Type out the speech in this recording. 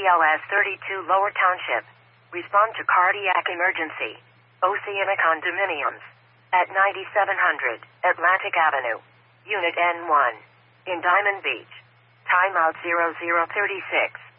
BLS 32 Lower Township. Respond to cardiac emergency. Oceana Condominiums. At 9700 Atlantic Avenue. Unit N1. In Diamond Beach. Timeout 0036.